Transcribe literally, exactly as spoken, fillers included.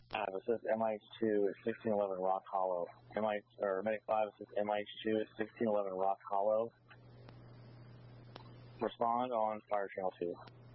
five, it says M I H two at sixteen eleven Rock Hollow. M I or Medic five, it says M I H two at sixteen eleven Rock Hollow. Respond on Fire Channel two.